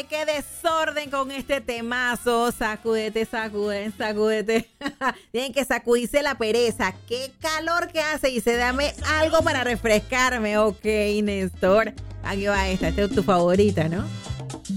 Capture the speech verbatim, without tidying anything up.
Oye, qué desorden con este temazo. Sacúdete, sacúdete, sacúdete. Tienen que sacudirse la pereza. Qué calor que hace. Y se dame algo para refrescarme. Ok, Néstor. Aquí va esta. Esta es tu favorita, ¿no?